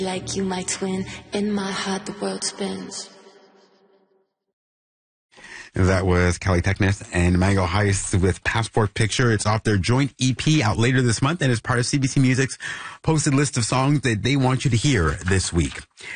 Like you, my twin, in my heart the world spins. That was Kelly Techness and Mango Heist with Passport Picture. It's off their joint EP out later this month and is part of CBC Music's posted list of songs that they want you to hear this week.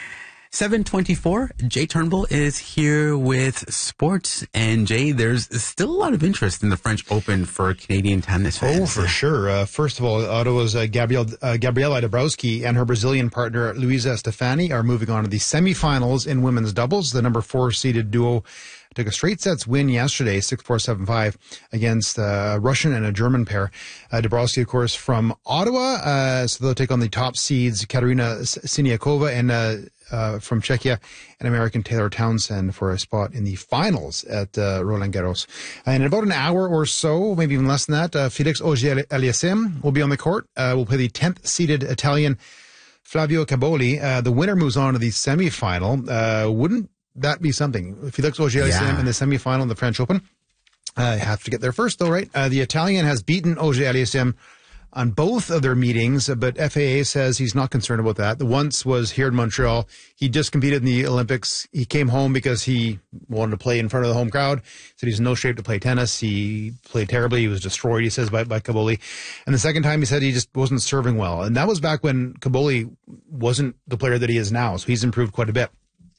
7:24, Jay Turnbull is here with sports. And Jay, there's still a lot of interest in the French Open for Canadian tennis fans. Oh, for sure. First of all, Ottawa's Gabriela Dabrowski and her Brazilian partner Luisa Stefani are moving on to the semifinals in women's doubles. The number 4 seeded duo took a straight sets win yesterday, 6-4, 7-5, against a Russian and a German pair. Dabrowski, of course, from Ottawa. So they'll take on the top seeds, Katerina Siniakova and from Czechia, and American Taylor Townsend for a spot in the finals at Roland Garros. And in about an hour or so, maybe even less than that, Félix Auger-Aliassime will be on the court. Will play the 10th seeded Italian Flavio Caboli. The winner moves on to the semifinal. Wouldn't that be something? Félix Auger-Aliassime in the semifinal in the French Open. Have to get there first, though, right? The Italian has beaten Auger-Aliassime on both of their meetings, but FAA says he's not concerned about that. The once was here in Montreal. He just competed in the Olympics. He came home because he wanted to play in front of the home crowd. Said he's in no shape to play tennis. He played terribly. He was destroyed, he says, by Caboli. And the second time he said he just wasn't serving well. And that was back when Caboli wasn't the player that he is now. So he's improved quite a bit.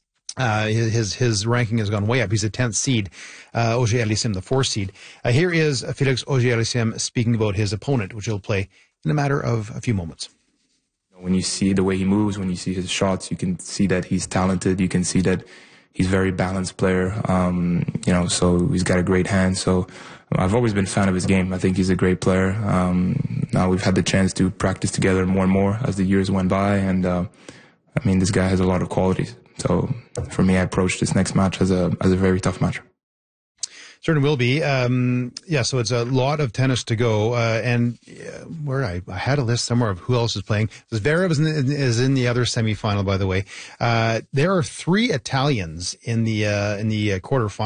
His ranking has gone way up. He's a 10th seed. Auger-Aliassime, the 4th seed. Here is Félix Auger-Aliassime speaking about his opponent, which he'll play in a matter of a few moments. When you see the way he moves, when you see his shots, you can see that he's talented. You can see that he's a very balanced player. So he's got a great hand. So I've always been a fan of his game. I think he's a great player. Now we've had the chance to practice together more and more as the years went by. And, this guy has a lot of qualities. So for me, I approach this next match as a very tough match. Certainly will be. So it's a lot of tennis to go. Where I had a list somewhere of who else is playing. Zverev is in the other semifinal, by the way. There are 3 Italians in the quarterfinal.